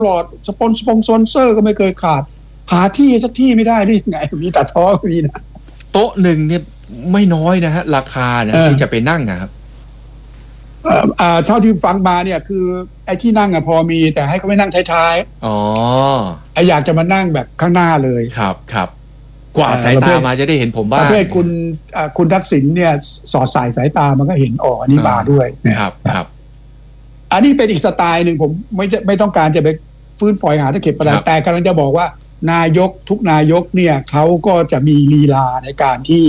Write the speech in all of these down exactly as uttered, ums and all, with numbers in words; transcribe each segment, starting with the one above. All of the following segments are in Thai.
ลอดสปอนสปอนเซอร์ก็ไม่เคยขาดหาที่สักที่ไม่ได้ได้ยังไงมีแต่ท้อมีนะโต๊ะหนึ่งเนี่ยไม่น้อยนะฮะราคานะที่จะไปนั่งนะครับเท่าที่ฟังมาเนี่ยคือไอ้ที่นั่งอะพอมีแต่ให้เขาไม่นั่งท้ายๆอ๋อไอ้อยากจะมานั่งแบบข้างหน้าเลยครับครับกว่าสายตามาจะได้เห็นผมบ้างประเภทคุณคุณทักษิณเนี่ยสอดสายสายตามันก็เห็นอ๋ออันนี้มาด้วยครับครับอันนี้เป็นอีกสไตล์หนึ่งผมไม่จะไม่ต้องการจะไปฟื้นฝอยหาตะเข็บอะไรแต่กำลังจะบอกว่านายกทุกนายกเนี่ยเขาก็จะมีลีลาในการที่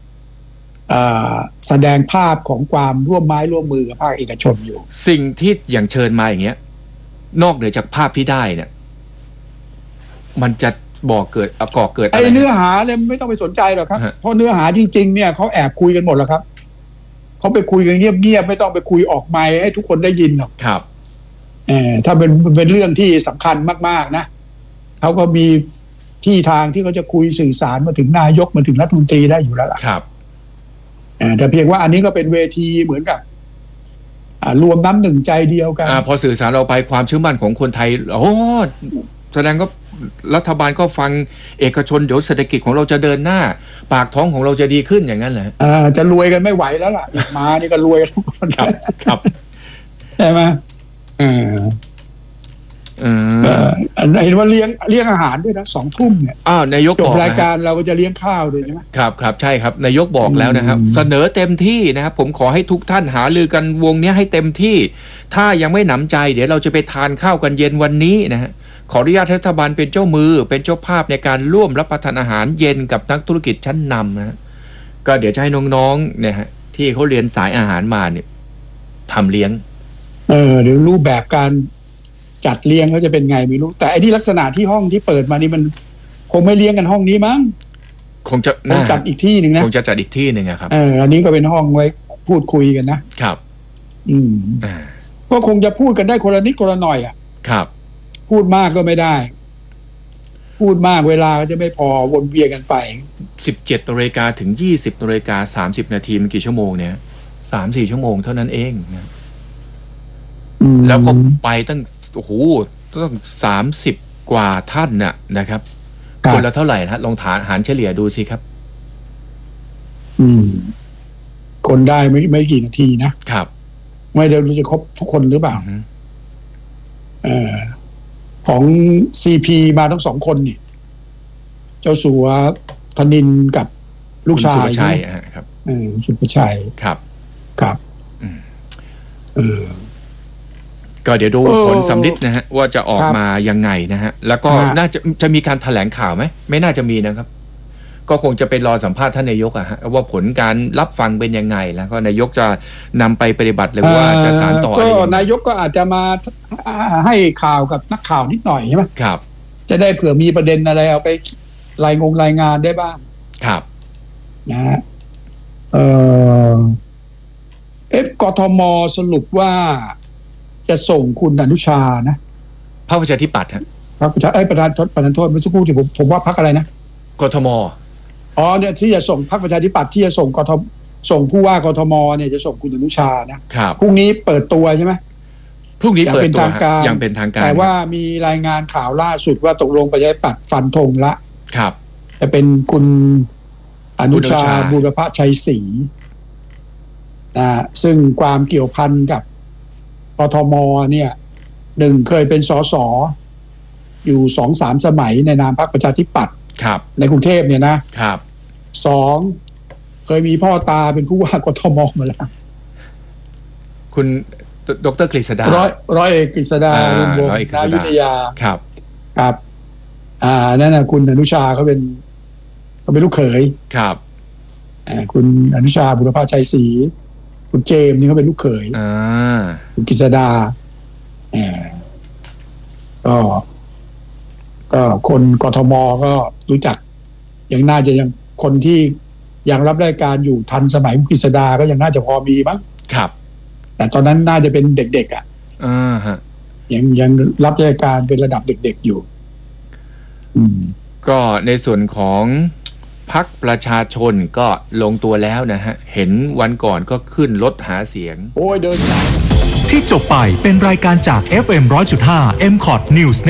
แสดงภาพของความร่วมไม้ร่วมมือกับภาคเอกชนอยู่สิ่งที่อย่างเชิญมาอย่างเงี้ยนอกเหนือจากภาพที่ได้เนี่ยมันจะบอกเกิดก่อเกิดอะไรไอ้เนื้อหาเลยไม่ต้องไปสนใจหรอกครับเพราะเนื้อหาจริงๆเนี่ยเขาแอบคุยกันหมดแล้วครับเขาไปคุยกันเงียบๆไม่ต้องไปคุยออกไมค์ให้ทุกคนได้ยินหรอกครับเออถ้าเป็นเป็นเรื่องที่สำคัญมากๆนะเขาก็มีที่ทางที่เขาจะคุยสื่อสารมาถึงนายกมาถึงรัฐมนตรีได้อยู่แล้วล่ะครับแต่เพียงว่าอันนี้ก็เป็นเวทีเหมือนกับรวมน้ำหนึ่งใจเดียวกันอพอสื่อสารเราไปความเชื่อมั่นของคนไทยโอ้แสดงก็รัฐบาลก็ฟังเอกชนเดี๋ยวเศรษฐกิจของเราจะเดินหน้าปากท้องของเราจะดีขึ้นอย่างนั้นเหรอจะรวยกันไม่ไหวแล้วล่ะมานี่ก็รวยทุกคนครับครับใช่ไหมเออเออเห็นว่าเลี้ยงเลี้ยงอาหารด้วยนะสองทุ่มเนี่ยอ้าวนายกจบรายการเราก็จะเลี้ยงข้าวด้วยใช่ไหมครับครับใช่ครับนายกบอกแล้วนะครับเสนอเต็มที่นะครับผมขอให้ทุกท่านหารือกันวงนี้ให้เต็มที่ถ้ายังไม่หนำใจเดี๋ยวเราจะไปทานข้าวกันเย็นวันนี้นะฮะขออนุญาตรัฐบาลเป็นเจ้ามือเป็นเจ้าภาพในการร่วมรับประทานอาหารเย็นกับนักธุรกิจชั้นนำนะก็เดี๋ยวจะให้น้องๆเนี่ยฮะที่เขาเรียนสายอาหารมาเนี่ยทำเลี้ยงเออเดี๋ยวรูปแบบการจัดเลี้ยงเขาจะเป็นไงไม่รู้แต่ไอ้ที่ลักษณะที่ห้องที่เปิดมานี่มันคงไม่เลี้ยงกันห้องนี้มั้งคงจะคงจัดอีกที่หนึ่งนะคงจะจัดอีกที่หนึ่งครับเอออันนี้ก็เป็นห้องไว้พูดคุยกันนะครับอืมก็คงจะพูดกันได้คนละนิดคนละหน่อยอ่ะครับพูดมากก็ไม่ได้พูดมากเวลาก็จะไม่พอวนเวียนกันไปสิบเจ็ดนาฬิกาถึงยี่สิบนาฬิกาสามสิบนาทีมันกี่ชั่วโมงเนี่ยสามสี่ชั่วโมงเท่านั้นเองนะแล้วก็ไปตั้งโอ้โหต้องสามสิบกว่าท่านน่ะนะครับคนละเท่าไหร่ฮะลองฐานหารเฉลี่ยดูสิครับอืมคนได้ไม่ไม่กี่นาทีนะครับไม่ได้รู้จะครบทุกคนหรือเปล่าเอ่อของ ซี พี มาทั้งสองคนนี่เจ้าสัวธนินกับลูกชายสุภชัยครับเออสุภชัยครับครับเออก็เดี๋ยวดูผลสำลิดนะฮะว่าจะออกมายังไงนะฮะแล้วก็น่าจะจะมีการแถลงข่าวไหมไม่น่าจะมีนะครับก็คงจะเป็นรอสัมภาษณ์ท่านนายกอะฮะว่าผลการรับฟังเป็นยังไงแล้วก็นายกจะนำไปปฏิบัติหรือว่าจะสานต่อก็นายกก็อาจจะมาให้ข่าวกับนักข่าวนิดหน่อยใช่ไหมครับจะได้เผื่อมีประเด็นอะไรเอาไปรายงงรายงานได้บ้างครับนะฮะเออเอ๊ะกทมสรุปว่าจะส่งคุณอนุชานะพรรคประชาธิปัตย์ฮะพรรคประชาเอ้ยประธานประธานโทษเมื่อสักครู่ที่ผมผมว่าพรรคอะไรนะกทมอ๋อเนี่ยที่จะส่งพรรคประชาธิปัตย์ที่จะส่งกทมส่งผู้ว่ากทมเนี่ยจะส่งคุณอนุชานะครับพรุ่งนี้เปิดตัวใช่ไหมพรุ่งนี้เปิดตัวอย่างเป็นทางการแต่ว่ามีรายงานข่าวล่าสุดว่าตกลงประชาธิปัตย์ฟันธงละครับจะเป็นคุณอนุชาบูรพชัยศรีนะซึ่งความเกี่ยวพันกับกทมเนี่ยหนึ่งเคยเป็นสสอยู่สองสามสมัยในนามพรรคประชาธิปัตย์ในกรุงเทพเนี่ยนะครับสองเคยมีพ่อตาเป็นผู้ว่ากทมมาแล้วคุณดร.กฤษดาร้อยร้อยเอกกฤษดาลุงวงศ์นายุทธยาครับครับอ่านั่นนะคุณอนุชาเขาเป็นเขาเป็นลูกเขยครับอ่าคุณอนุชาบุรพชัยศรีคุณเจมส์นี่เขาเป็นลูกเขยอ่าคุณกฤษดาอ่าก็ก็คนกทมก็รู้จักยังน่าจะยังคนที่ยังรับราชการอยู่ทันสมัยคุณกฤษดาก็ยังน่าจะพอมีมั้งครับแต่ตอนนั้นน่าจะเป็นเด็กๆอ่ะอ่าฮะยังยังรับราชการเป็นระดับเด็กๆอยู่อืมก็ในส่วนของพรรคประชาชนก็ลงตัวแล้วนะฮะเห็นวันก่อนก็ขึ้นรถหาเสียงโอ้ยเดินที่จบไปเป็นรายการจาก เอฟ เอ็ม หนึ่งร้อยจุดห้า เอ็ม คอท News